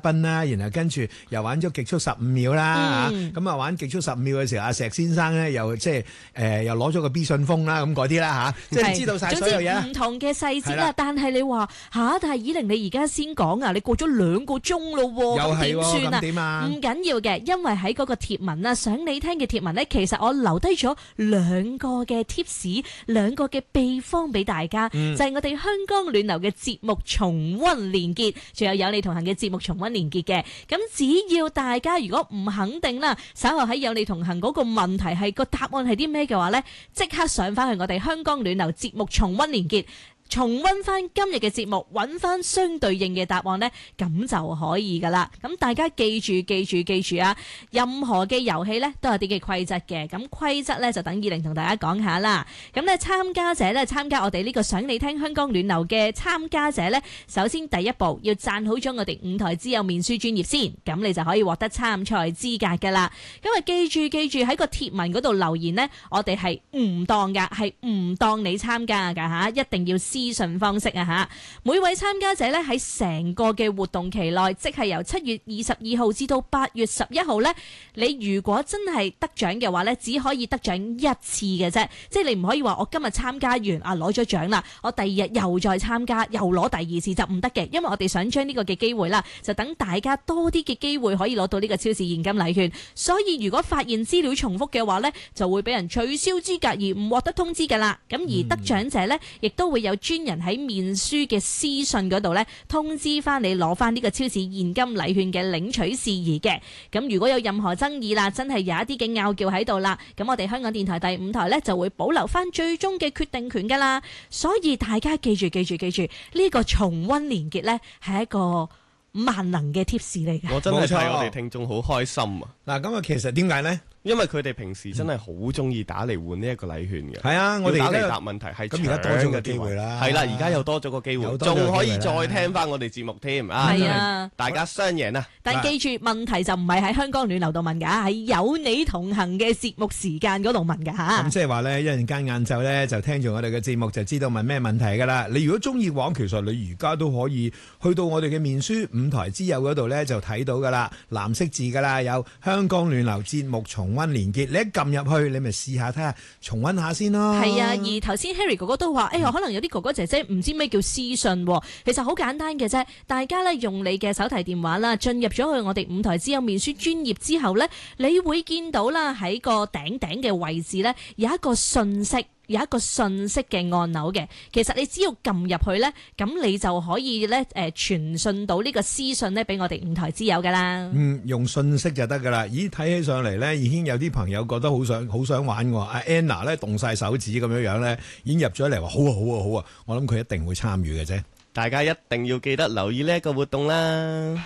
賓啦，然後跟住又玩咗極速15秒啦嚇，咁啊玩極速15秒嘅時候，阿石先生咧又即係又攞咗個 B 信封啦，咁嗰啲啦嚇，即係知道晒所有嘢。 總之唔同嘅細節啦，但係你話但係以玲你而家先講啊，你過咗2個鐘咯喎，咁點算啊？ 點啊？ 唔緊要嘅，因為喺嗰個貼文啊，想你聽嘅貼文咧，其實我留低咗2個嘅 tips， 2個嘅秘方俾大家，就係我哋香江暖流嘅節目重溫連結，仲有你同行嘅節目重溫連結嘅。咁只要大家如果唔肯定啦，稍後喺有你同行嗰個問題係個答案係啲咩嘅話咧，即刻上翻去我哋香江暖流節目重溫連結。重溫翻今日嘅節目，揾翻相對應嘅答案呢，咁就可以噶啦。咁大家記住啊！任何嘅遊戲呢都有啲嘅規則嘅。咁規則呢就等以玲同大家講下啦。咁呢參加者呢，參加我哋呢個想你聽香江暖流嘅參加者呢，首先第一步要讚好咗我哋5台之友面書專頁先，咁你就可以獲得參賽資格噶啦。咁啊記住喺個貼文嗰度留言呢，我哋係唔當噶，係唔當你參加噶吓，一定要私信方式啊吓，每位參加者咧喺成個嘅活動期內，即係由7月22號至到8月11號咧，你如果真係得獎嘅話咧，只可以得獎1次嘅啫，即係你唔可以話我今日參加完攞咗獎啦，我第2日又再參加又攞第2次就唔得嘅，因為我哋想將呢個嘅機會啦，就等大家多啲嘅機會可以攞到呢個超市現金禮券，所以如果發現資料重複嘅話咧，就會俾人取消資格而唔獲得通知噶啦。咁而得獎者咧，亦都會有專人喺面書嘅私信嗰度咧，通知翻你攞翻呢個超市現金禮券嘅領取事宜嘅。咁如果有任何爭議啦，真係有一啲嘅拗撬喺度啦，咁我哋香港電台第5台咧就會保留翻最終嘅決定權噶啦。所以大家記住呢個重溫連結咧係一個萬能嘅貼士嚟嘅。 我真係睇我哋聽眾好開心啊！ 嗱，咁啊，其實點解咧？ 因為佢哋平時真係好中意打嚟換呢一個禮券嘅。係啊，我哋打嚟答問題係咁而家多咗個機會啦。 係啦，而家又多咗個機會，仲可以再聽翻我哋節目添啊！係啊，大家雙贏啊！ 但記住問題就唔係喺香江暖流度問㗎，係有你同行嘅節目時間嗰度問㗎嚇。 咁即係話咧，一陣間晏晝咧就聽住我哋嘅節目，就知道問咩問題㗎啦。你如果中意玩，其實你而家都可以去到我哋嘅面書5台之友嗰度咧就睇到㗎啦，藍色字㗎啦，有香江暖流節目重溫連結，你一撳入去，你咪試下睇下重溫下先咯。 係啊，而頭先 Harry 哥哥都話，可能有啲哥哥姐姐唔知咩叫私信，其實好簡單嘅啫。大家咧用你嘅手提電話啦，進入咗去我哋5台之友面書專頁之後咧，你會見到啦喺個頂嘅位置咧有一個信息嘅按鈕嘅，其實你只要撳入去咧，咁你就可以咧傳信到呢個私信咧俾我哋5台之友噶啦。 用信息就得噶啦。咦，睇起上嚟咧，已經有啲朋友覺得好想玩喎。阿 Anna 咧動晒手指咁樣咧，已經入咗嚟話好啊！我諗佢一定會參與嘅啫。 大家一定要記得留意呢一個活動啦。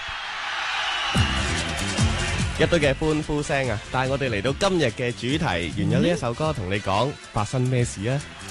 一堆嘅歡呼聲啊！帶我哋嚟到今日嘅主題，原有呢一首歌同你講發生咩事啊！